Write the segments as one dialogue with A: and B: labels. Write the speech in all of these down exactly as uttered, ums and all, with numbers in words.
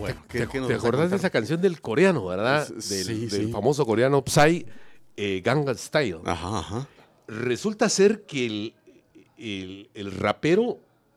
A: Bueno,
B: ¿Te,
A: ¿qué,
B: te,
A: qué nos
B: te
A: vas a
B: acordás de
A: contar?
B: esa canción del coreano, verdad?
A: Sí,
B: Del,
A: sí.
B: del famoso coreano Psy, eh, Gangnam Style.
A: Ajá, ajá.
B: Resulta ser que el, el, el rapero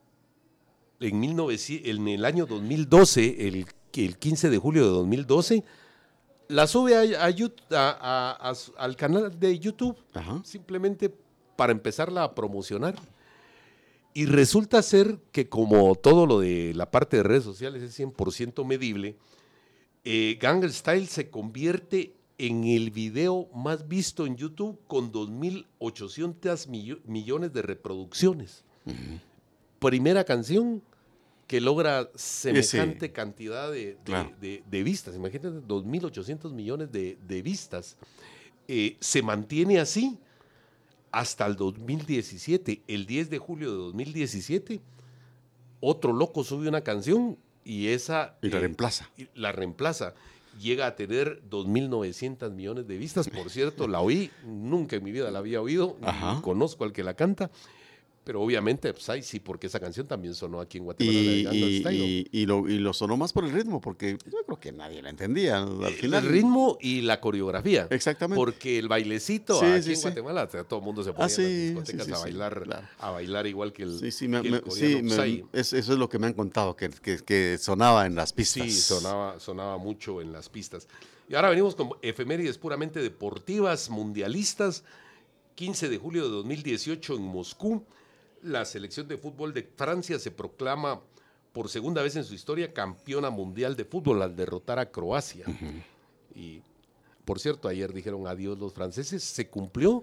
B: en, mil novecientos, en el año dos mil doce, el, el quince de julio de dos mil doce, la sube a, a, a, a, a, al canal de YouTube,
A: Ajá.
B: simplemente para empezarla a promocionar. Y resulta ser que, como todo lo de la parte de redes sociales es cien por ciento medible, eh, Gangnam Style se convierte en el video más visto en YouTube con dos mil ochocientos millo- millones de reproducciones.
A: Uh-huh.
B: Primera canción que logra semejante
A: Ese,
B: cantidad de, de,
A: claro.
B: de, de vistas. Imagínate, dos mil ochocientos millones de, de vistas. Eh, se mantiene así hasta el dos mil diecisiete. El diez de julio de dos mil diecisiete, otro loco sube una canción y esa...
A: Y la
B: eh,
A: reemplaza.
B: La reemplaza. Llega a tener dos mil novecientos millones de vistas. Por cierto, la oí, nunca en mi vida la había oído,
A: Ajá.
B: ni conozco al que la canta. Pero obviamente, pues, ay, sí, porque esa canción también sonó aquí en Guatemala.
A: Y,
B: La de Gangnam
A: y,
B: Style.
A: y, y, lo, y lo sonó más por el ritmo, porque yo creo que nadie la entendía. Al final.
B: El ritmo y la coreografía.
A: Exactamente.
B: Porque el bailecito
A: Sí,
B: aquí
A: sí,
B: en
A: sí.
B: Guatemala, o sea, todo el mundo se ponía
A: Ah, sí,
B: en las discotecas
A: sí, sí,
B: a
A: sí,
B: bailar,
A: claro.
B: a bailar igual que el,
A: Sí, sí, me,
B: que el
A: me,
B: coreano
A: sí me,
B: Psy.
A: es, eso es lo que me han contado, que, que, que sonaba en las pistas.
B: Sí, sonaba, sonaba mucho en las pistas. Y ahora venimos con efemérides puramente deportivas, mundialistas. quince de julio de dos mil dieciocho en Moscú, la selección de fútbol de Francia se proclama por segunda vez en su historia campeona mundial de fútbol al derrotar a Croacia. Uh-huh. Y, por cierto, ayer dijeron adiós los franceses. Se cumplió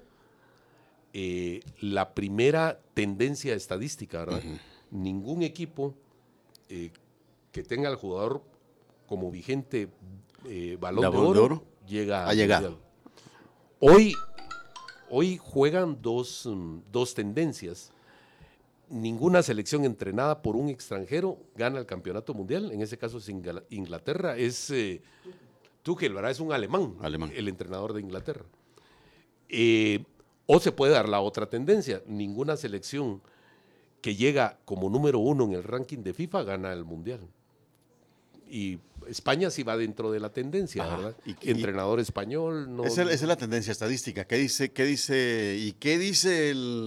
B: eh, la primera tendencia estadística, ¿verdad? Uh-huh. Ningún equipo eh, que tenga al jugador como vigente eh, balón, de oro, de oro llega
A: ha llegado. Mundial.
B: Hoy, hoy juegan dos, um, dos tendencias. Ninguna selección entrenada por un extranjero gana el campeonato mundial. En ese caso es Inglaterra. Es eh, Tuchel, ¿verdad? Es un alemán,
A: alemán,
B: el entrenador de Inglaterra. Eh, o se puede dar la otra tendencia. Ninguna selección que llega como número uno en el ranking de FIFA gana el mundial. Y España sí va dentro de la tendencia, Ajá. ¿verdad? Y, Entrenador y, español. No,
A: esa, esa es la tendencia estadística. ¿Qué dice, qué dice, y qué dice el